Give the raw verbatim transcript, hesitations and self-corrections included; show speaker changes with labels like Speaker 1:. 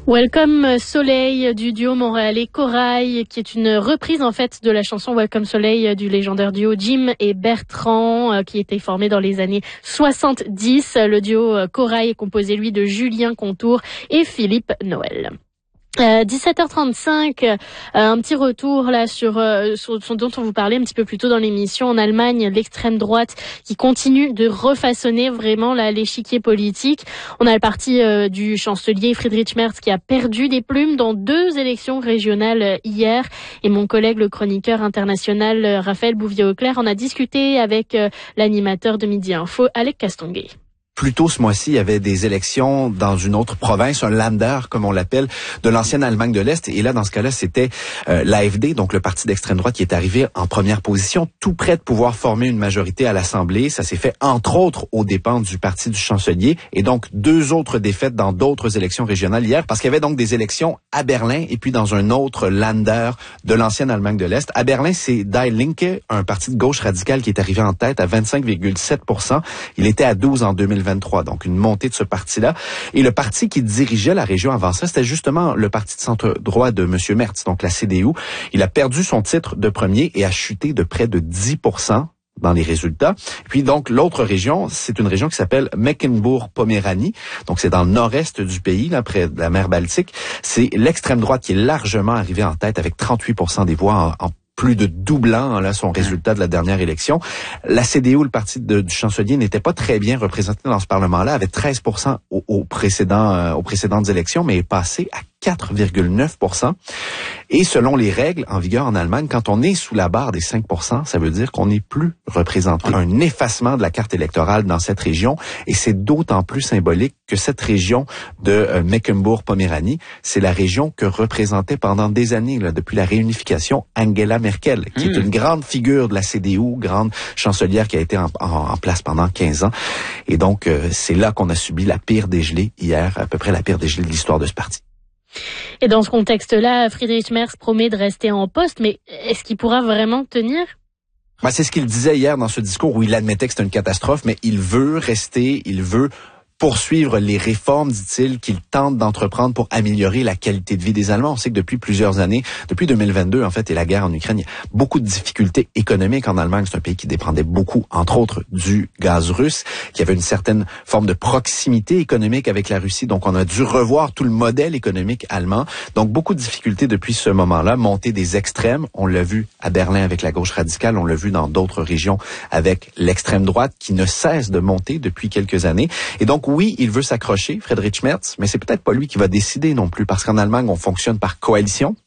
Speaker 1: Welcome Soleil du duo montréalais Corail, qui est une reprise en fait de la chanson Welcome Soleil du légendaire duo Jim et Bertrand, qui était formé dans les années soixante-dix. Le duo Corail est composé lui de Julien Contour et Philippe Noël. Euh, dix-sept heures trente-cinq, euh, un petit retour là sur, euh, sur, sur dont on vous parlait un petit peu plus tôt dans l'émission. En Allemagne, l'extrême droite qui continue de refaçonner vraiment là l'échiquier politique. On a le parti euh, du chancelier Friedrich Merz qui a perdu des plumes dans deux élections régionales euh, hier. Et mon collègue, le chroniqueur international euh, Raphaël Bouvier-Auclair, en a discuté avec euh, l'animateur de Midi Info, Alec Castonguay.
Speaker 2: Plus tôt ce mois-ci, il y avait des élections dans une autre province, un Länder, comme on l'appelle, de l'ancienne Allemagne de l'Est. Et là, dans ce cas-là, c'était euh, l'A F D, donc le parti d'extrême droite, qui est arrivé en première position, tout près de pouvoir former une majorité à l'Assemblée. Ça s'est fait, entre autres, aux dépens du parti du chancelier. Et donc, deux autres défaites dans d'autres élections régionales hier, parce qu'il y avait donc des élections à Berlin et puis dans un autre Länder de l'ancienne Allemagne de l'Est. À Berlin, c'est Die Linke, un parti de gauche radicale qui est arrivé en tête à vingt-cinq virgule sept pour cent. Il était à douze en deux mille vingt-trois, donc une montée de ce parti-là. Et le parti qui dirigeait la région avant ça, c'était justement le parti de centre-droit de M. Merz, donc la C D U. Il a perdu son titre de premier et a chuté de près de dix pour cent dans les résultats. Et puis donc l'autre région, c'est une région qui s'appelle Mecklembourg-Poméranie. Donc c'est dans le nord-est du pays, là, près de la mer Baltique. C'est l'extrême droite qui est largement arrivée en tête avec trente-huit pour cent des voix en, en plus de doublant là son résultat de la dernière élection. La C D U, le parti de, du chancelier, n'était pas très bien représenté dans ce Parlement-là, avait treize pour cent au, au précédent, euh, aux précédentes élections, mais est passé à quatre virgule neuf pour cent. Et selon les règles en vigueur en Allemagne, quand on est sous la barre des cinq pour cent, ça veut dire qu'on n'est plus représenté. Un effacement de la carte électorale dans cette région, et c'est d'autant plus symbolique que cette région de euh, Mecklembourg-Poméranie, c'est la région que représentait pendant des années, là, depuis la réunification, Angela Merkel, qui mmh. est une grande figure de la C D U, grande chancelière qui a été en, en, en place pendant quinze ans. Et donc, euh, c'est là qu'on a subi la pire dégelée hier, à peu près la pire dégelée de l'histoire de ce parti.
Speaker 1: Et dans ce contexte-là, Friedrich Merz promet de rester en poste, mais est-ce qu'il pourra vraiment tenir?
Speaker 2: Ben, c'est ce qu'il disait hier dans ce discours où il admettait que c'était une catastrophe, mais il veut rester, il veut poursuivre les réformes, dit-il, qu'il tente d'entreprendre pour améliorer la qualité de vie des Allemands. On sait que depuis plusieurs années, depuis deux mille vingt-deux, en fait, et la guerre en Ukraine, il y a beaucoup de difficultés économiques en Allemagne. C'est un pays qui dépendait beaucoup, entre autres, du gaz russe, qui avait une certaine forme de proximité économique avec la Russie. Donc, on a dû revoir tout le modèle économique allemand. Donc, beaucoup de difficultés depuis ce moment-là. Montée des extrêmes. On l'a vu à Berlin avec la gauche radicale. On l'a vu dans d'autres régions avec l'extrême droite qui ne cesse de monter depuis quelques années. Et donc, oui, il veut s'accrocher, Friedrich Merz, mais c'est peut-être pas lui qui va décider non plus, parce qu'en Allemagne, on fonctionne par coalition.